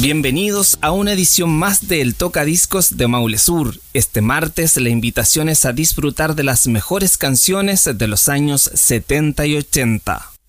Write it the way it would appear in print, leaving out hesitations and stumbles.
Bienvenidos a una edición más de El Tocadiscos de Maule Sur. Este martes la invitación es a disfrutar de las mejores canciones de los años 70 y 80.